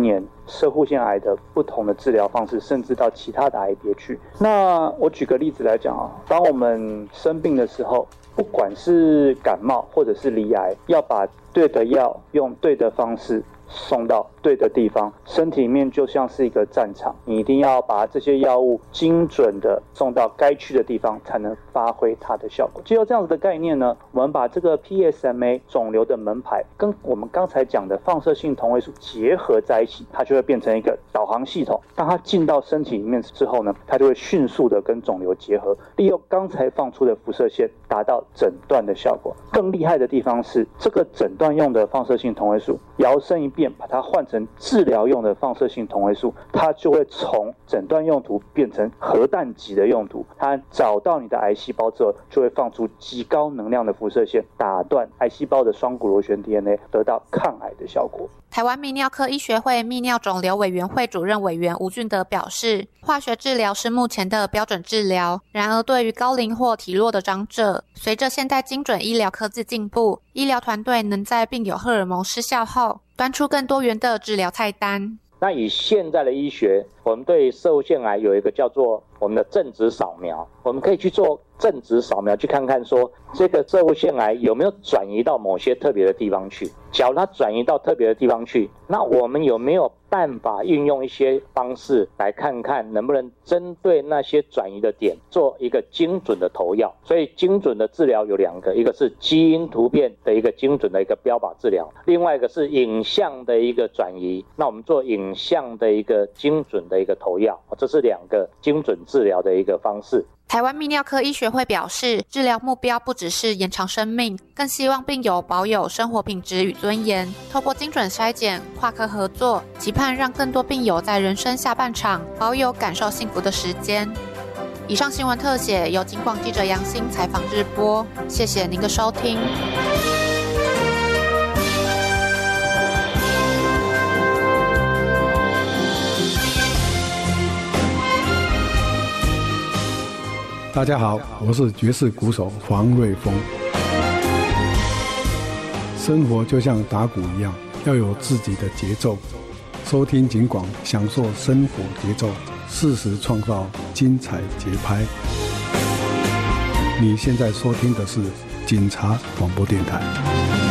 年攝護腺癌的不同的治疗方式，甚至到其他的癌别去。那我举个例子来讲啊，当我们生病的时候，不管是感冒或者是罹癌，要把对的药用对的方式送到对的地方，身体里面就像是一个战场，你一定要把这些药物精准的送到该去的地方，才能发挥它的效果。藉由这样子的概念呢，我们把这个 PSMA 肿瘤的门牌跟我们刚才讲的放射性同位素结合在一起，它就会变成一个导航系统。当它进到身体里面之后呢，它就会迅速的跟肿瘤结合，利用刚才放出的辐射线达到诊断的效果。更厉害的地方是，这个诊断用的放射性同位素摇身一变把它换成治疗用的放射性同位素，它就会从诊断用途变成核弹级的用途。它找到你的癌细胞之后，就会放出极高能量的辐射线，打断癌细胞的双股螺旋 DNA， 得到抗癌的效果。 台湾泌尿科医学会泌尿肿瘤委员会主任委员吴俊德表示，化学治疗是目前的标准治疗，然而对于高龄或体弱的长者，随着现代精准医疗科技进步，医疗团队能在病友荷尔蒙失效后端出更多元的治疗菜单。 那以现在的医学，我们对攝護腺癌有一个叫做我们的正子扫描，我们可以去做正子扫描，去看看说这个攝護腺癌有没有转移到某些特别的地方去。假如它转移到特别的地方去，那我们有没有办法运用一些方式来看看能不能针对那些转移的点做一个精准的投药。所以精准的治疗有两个，一个是基因突变的一个精准的一个标靶治疗，另外一个是影像的一个转移，那我们做影像的一个精准的一个投药，这是两个精准治疗的一个方式。 台湾泌尿科医学会表示，治疗目标不只是延长生命，更希望病友保有生活品质与尊严。透过精准筛检、跨科合作，期盼让更多病友在人生下半场保有感受幸福的时间。以上新闻特写由警广记者杨欣采访直播，谢谢您的收听。 大家好，我是爵士鼓手黄瑞峰。生活就像打鼓一样，要有自己的节奏。收听警广，享受生活节奏，适时创造精彩节拍。你现在收听的是警察广播电台。